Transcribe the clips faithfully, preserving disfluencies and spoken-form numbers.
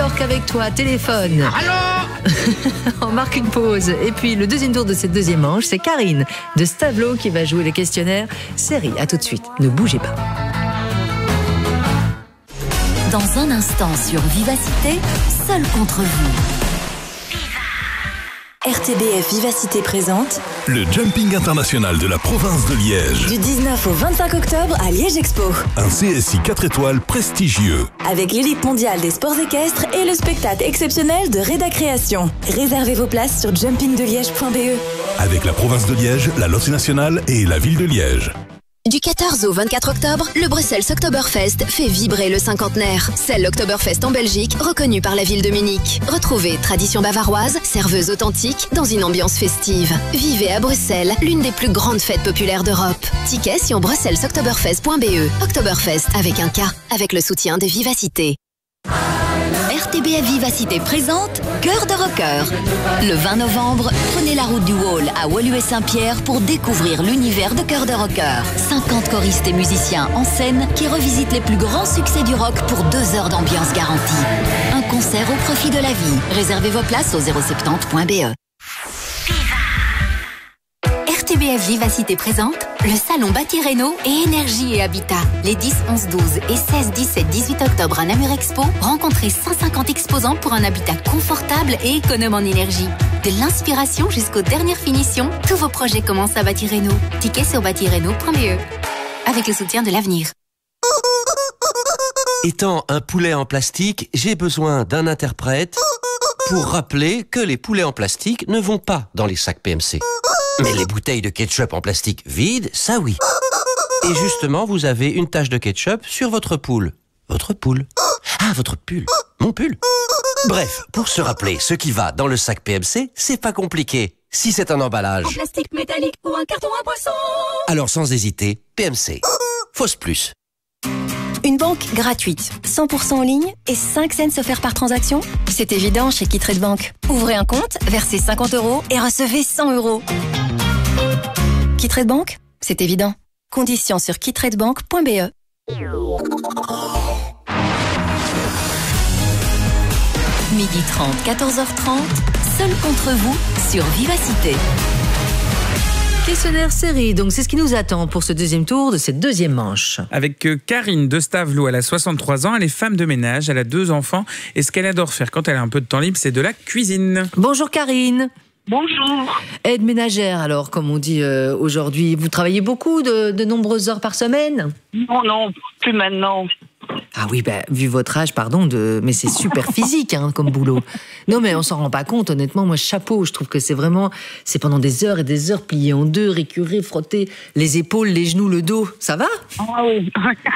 York avec toi, téléphone. Allô. On marque une pause. Et puis le deuxième tour de cette deuxième manche, c'est Karine de Stavelot qui va jouer le questionnaire série. À tout de suite, ne bougez pas. Dans un instant sur Vivacité, seul contre vous. R T B F Vivacité présente le Jumping International de la province de Liège. Du dix-neuf au vingt-cinq octobre à Liège Expo. Un C S I quatre étoiles prestigieux. Avec l'élite mondiale des sports équestres et le spectacle exceptionnel de Reda Création. Réservez vos places sur jumping de liège point b e. Avec la province de Liège, la Loterie nationale et la ville de Liège. Du quatorze au vingt-quatre octobre, le Bruxelles Oktoberfest fait vibrer le cinquantenaire. C'est l'Oktoberfest en Belgique, reconnu par la ville de Munich. Retrouvez tradition bavaroise, serveuse authentique, dans une ambiance festive. Vivez à Bruxelles, l'une des plus grandes fêtes populaires d'Europe. Tickets sur bruxelles oktoberfest point b e. Oktoberfest avec un K, avec le soutien de Vivacité. R T B F Vivacité présente Cœur de Rocker. Le vingt novembre, prenez la route du Wall à Woluwe-Saint-Pierre pour découvrir l'univers de Cœur de Rocker. cinquante choristes et musiciens en scène qui revisitent les plus grands succès du rock pour deux heures d'ambiance garantie. Un concert au profit de la vie. Réservez vos places au zéro soixante point b e. R T B F Vivacité présente le salon Bâti Réno et Énergie et Habitat. Les dix, onze, douze et seize, dix-sept, dix-huit octobre à Namur Expo, rencontrez cent cinquante exposants pour un habitat confortable et économe en énergie. De l'inspiration jusqu'aux dernières finitions, tous vos projets commencent à Bâti Réno. Tickets sur bâti réno point b e. Avec le soutien de l'avenir. Étant un poulet en plastique, j'ai besoin d'un interprète pour rappeler que les poulets en plastique ne vont pas dans les sacs P M C. Mais les bouteilles de ketchup en plastique vides, ça oui. Et justement, vous avez une tache de ketchup sur votre poule. Votre poule. Ah, votre pull. Mon pull. Bref, pour se rappeler ce qui va dans le sac P M C, c'est pas compliqué. Si c'est un emballage, en plastique métallique ou un carton à boisson, alors sans hésiter, P M C. Fausse plus. Une banque gratuite, cent pour cent en ligne et cinq cents offerts par transaction? C'est évident chez Kittrade Bank. Ouvrez un compte, versez cinquante euros et recevez cent euros. Kittrade Bank, c'est évident. Conditions sur kittrade bank point b e. midi trente, quatorze heures trente, seul contre vous sur Vivacité. Questionnaire série, donc c'est ce qui nous attend pour ce deuxième tour de cette deuxième manche. Avec Karine de Stavelot, elle a soixante-trois ans, elle est femme de ménage, elle a deux enfants et ce qu'elle adore faire quand elle a un peu de temps libre, c'est de la cuisine. Bonjour Karine. Bonjour. Aide ménagère alors, comme on dit euh, aujourd'hui. Vous travaillez beaucoup, de, de nombreuses heures par semaine? Non, non, plus maintenant. Ah oui, bah, vu votre âge, pardon, de... mais c'est super physique hein, comme boulot. Non mais on s'en rend pas compte, honnêtement, moi chapeau, je trouve que c'est vraiment, c'est pendant des heures et des heures plié en deux, récurer, frotter les épaules, les genoux, le dos, ça va? Ah oui.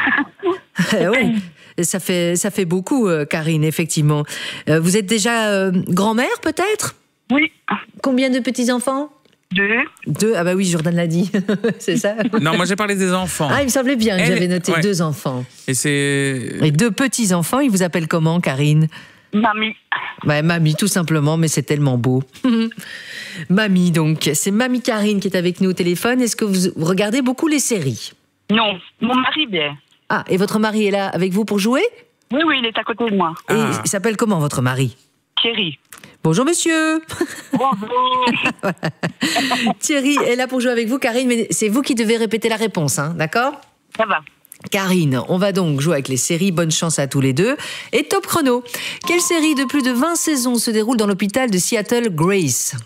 Oui, ça fait, ça fait beaucoup, euh, Karine, effectivement. Euh, vous êtes déjà euh, grand-mère peut-être? Oui. Combien de petits-enfants? Deux. Deux, ah bah oui, Jordan l'a dit, c'est ça? Non, moi j'ai parlé des enfants. Ah, il me semblait bien que Elle, j'avais noté ouais. deux enfants. Et c'est... Et deux petits-enfants, ils vous appellent comment, Karine? Mamie. Bah, mamie, tout simplement, mais c'est tellement beau. Mamie, donc, c'est Mamie Karine qui est avec nous au téléphone. Est-ce que vous regardez beaucoup les séries? Non, mon mari bien. Ah, et votre mari est là avec vous pour jouer? Oui, oui, il est à côté de moi. Et Ah. il s'appelle comment, votre mari? Thierry. Bonjour, monsieur. Bonjour. Voilà. Thierry est là pour jouer avec vous, Karine, mais c'est vous qui devez répéter la réponse, hein, d'accord? Ça va. Karine, on va donc jouer avec les séries. Bonne chance à tous les deux. Et top chrono. Quelle série de plus de vingt saisons se déroule dans l'hôpital de Seattle Grace?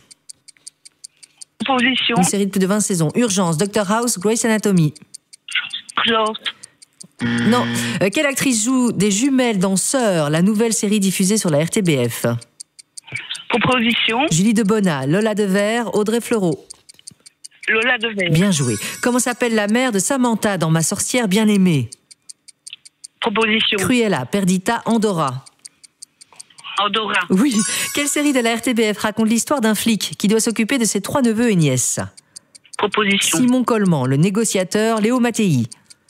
Position. Une série de plus de vingt saisons. Urgence, Doctor House, Grey's Anatomy. Close. Non. Euh, quelle actrice joue des jumelles dans Sœurs, la nouvelle série diffusée sur la R T B F? Proposition. Julie Debona, Lola Devers, Audrey Fleurot. Lola Devers. Bien joué. Comment s'appelle la mère de Samantha dans Ma sorcière bien-aimée? Proposition. Cruella, Perdita, Andorra. Andorra. Oui. Quelle série de la R T B F raconte l'histoire d'un flic qui doit s'occuper de ses trois neveux et nièces? Proposition. Simon Coleman, Le négociateur, Léo Mattei.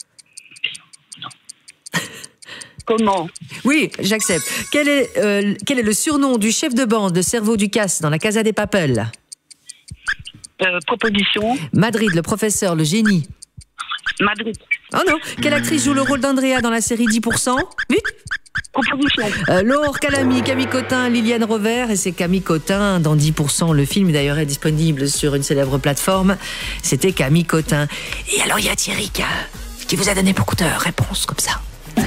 Comment? Oui, j'accepte. Quel est, euh, quel est le surnom du chef de bande de Cerveau Ducasse dans La Casa des Papel? euh, Proposition. Madrid, le professeur, le génie. Madrid. Oh non. Quelle actrice joue le rôle d'Andrea dans la série dix pour cent? Vite. Proposition. Euh, Laure Calamy, Camille Cotin, Liliane Rovert, et c'est Camille Cotin dans dix pour cent. Le film d'ailleurs est disponible sur une célèbre plateforme. C'était Camille Cotin. Et alors il y a Thierry qui, a, qui vous a donné beaucoup de réponses comme ça.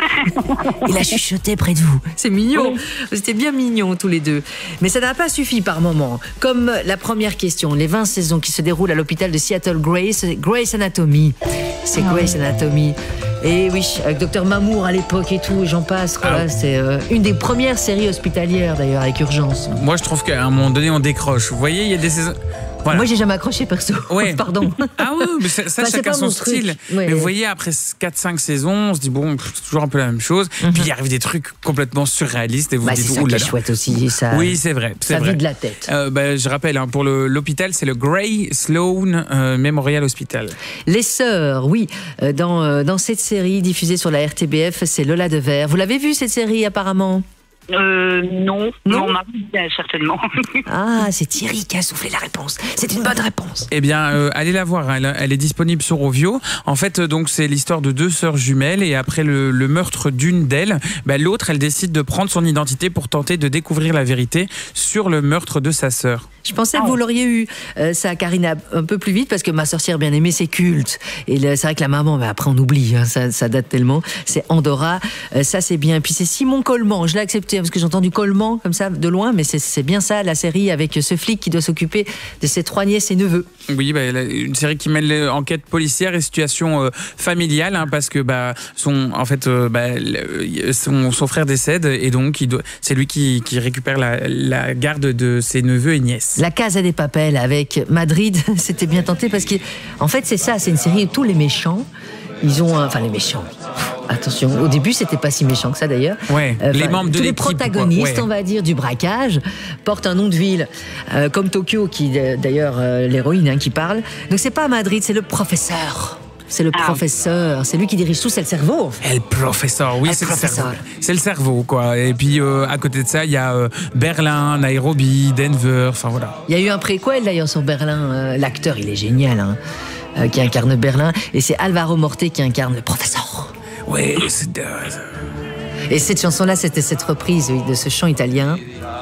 Il a chuchoté près de vous. C'est mignon. C'était bien mignon tous les deux. Mais ça n'a pas suffi par moment. Comme la première question, les vingt saisons qui se déroulent à l'hôpital de Seattle Grace, Grace Anatomy. C'est Grace Anatomy. Et oui, avec docteur Mamour à l'époque et tout, et j'en passe. Voilà, c'est euh, une des premières séries hospitalières d'ailleurs, avec Urgence. Moi, je trouve qu'à un moment donné, on décroche. Vous voyez, il y a des saisons. Voilà. Moi, j'ai jamais accroché perso. Ouais. Pardon. Ah oui, mais ça, ça Enfin, chacun son style. Ouais. Mais vous voyez, après quatre cinq saisons, on se dit, bon, c'est toujours un peu la même chose. Mm-hmm. Puis il arrive des trucs complètement surréalistes et vous bah, dites, c'est ça oh qui là est là. chouette aussi. Ça, oui, c'est vrai. C'est ça vrai. vide la tête. Euh, bah, je rappelle, hein, pour le, l'hôpital, c'est le Gray Sloan euh, Memorial Hospital. Les Sœurs, oui. Euh, dans, euh, dans cette série diffusée sur la R T B F, c'est Lola Devers. Vous l'avez vue, cette série, apparemment ? Euh, non, Non, non, Marie, certainement. Ah, c'est Thierry qui a soufflé la réponse. C'est une bonne réponse. Eh bien, euh, allez la voir. Elle, elle est disponible sur Ovio. En fait, euh, donc c'est l'histoire de deux sœurs jumelles et après le, le meurtre d'une d'elles, bah, l'autre, elle décide de prendre son identité pour tenter de découvrir la vérité sur le meurtre de sa sœur. Je pensais que vous l'auriez eu, euh, ça, Karine, un peu plus vite, parce que Ma sorcière bien-aimée, c'est culte. Et le, c'est vrai que la maman, mais après on oublie, hein, ça, ça date tellement. C'est Andorra, euh, ça c'est bien. Puis c'est Simon Coleman, je l'ai accepté, parce que j'ai entendu Coleman comme ça, de loin, mais c'est, c'est bien ça, la série avec ce flic qui doit s'occuper de ses trois nièces et neveux. Oui, bah, une série qui mêle enquête policière et situation euh, familiale, hein, parce que bah, son, en fait, euh, bah, son, son frère décède, et donc il doit, c'est lui qui, qui récupère la, la garde de ses neveux et nièces. La Casa des Papel avec Madrid, c'était bien tenté parce que, en fait, c'est ça, c'est une série où tous les méchants, ils ont, un, enfin les méchants. Attention, au début, c'était pas si méchant que ça d'ailleurs. Ouais, euh, les membres de tous les l'équipe, protagonistes, ouais. on va dire, du braquage, portent un nom de ville, euh, comme Tokyo, qui d'ailleurs euh, l'héroïne hein, qui parle. Donc c'est pas Madrid, c'est le professeur. C'est le ah. professeur, c'est lui qui dirige tout, c'est le cerveau. En fait. Et le professeur, oui, le c'est professeur. le cerveau. C'est le cerveau, quoi. Et puis, euh, à côté de ça, il y a euh, Berlin, Nairobi, Denver, enfin voilà. Il y a eu un préquel d'ailleurs sur Berlin. Euh, l'acteur, il est génial, hein, euh, qui incarne Berlin. Et c'est Alvaro Morte qui incarne le professeur. Oui, c'est... Euh... Et cette chanson-là, c'était cette reprise oui, de ce chant italien.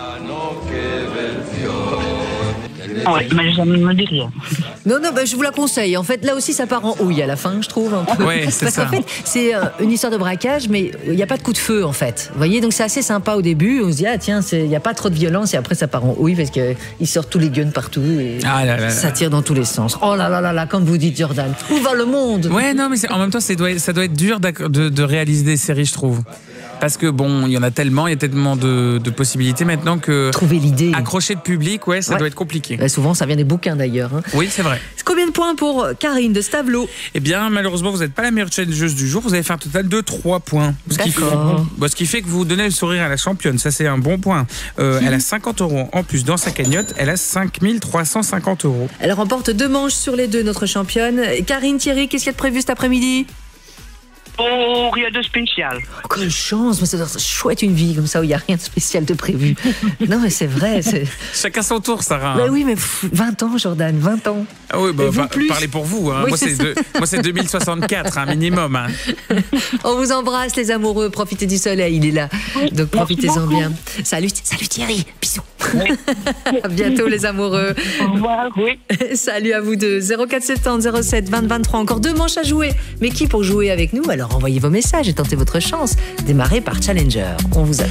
Ouais, mais ça ne me dit rien. Non, non, bah, je vous la conseille. En fait, là aussi, ça part en houille à la fin, je trouve. Un peu. Ouais, c'est Parce ça. qu'en fait, c'est euh, une histoire de braquage, mais il n'y a pas de coup de feu, en fait. Vous voyez, donc c'est assez sympa au début. On se dit, ah tiens, il n'y a pas trop de violence, et après, ça part en houille parce qu'ils sortent tous les guns partout et ah là là là. ça tire dans tous les sens. Oh là là là là, comme vous dites, Jordan. Où va le monde ? Ouais, non, mais c'est, en même temps, ça doit, ça doit être dur de, de réaliser des séries, je trouve. Parce que bon, il y en a tellement, il y a tellement de, de possibilités maintenant que... Trouver l'idée. Accrocher le public, ouais, ça ouais. doit être compliqué. Bah, souvent, ça vient des bouquins d'ailleurs. Hein. Oui, c'est vrai. Combien de points pour Karine de Stavelot ? Eh bien, malheureusement, vous n'êtes pas la meilleure challengeuse du jour. Vous avez fait un total de trois points. Ce qui, fait, bah, ce qui fait que vous donnez le sourire à la championne. Ça, c'est un bon point. Euh, mmh. Elle a cinquante euros en plus dans sa cagnotte. Elle a cinq mille trois cent cinquante euros. Elle remporte deux manches sur les deux, notre championne. Karine, Thierry, qu'est-ce qu'il y a de prévu cet après-midi ? Oh, rien de spécial. Oh, quelle chance, mais c'est chouette une vie comme ça où il n'y a rien de spécial de prévu. Non, mais c'est vrai. C'est... Chacun son tour, Sarah. Bah oui, mais pff, vingt ans, Jordan, vingt ans. Ah oui, bah, va, parlez pour vous. Hein. Oui, moi, c'est c'est de, moi, c'est deux mille soixante-quatre, un minimum. Hein. On vous embrasse, les amoureux. Profitez du soleil, il est là. Donc profitez-en bien. Salut, salut Thierry. Bisous. Oui. À bientôt, les amoureux. Au revoir, oui. Salut à vous deux. zéro quatre soixante-dix zéro sept vingt vingt-trois. Encore deux manches à jouer. Mais qui pour jouer avec nous ? Alors envoyez vos messages et tentez votre chance. Démarrez par Challenger. On vous attend.